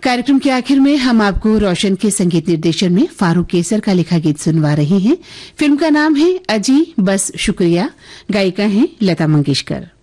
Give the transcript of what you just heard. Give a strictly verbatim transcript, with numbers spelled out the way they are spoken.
कार्यक्रम के आखिर में हम आपको रोशन के संगीत निर्देशन में फारूक केसर का लिखा गीत सुनवा रहे हैं। फिल्म का नाम है अजी बस शुक्रिया, गायिका हैं लता मंगेशकर।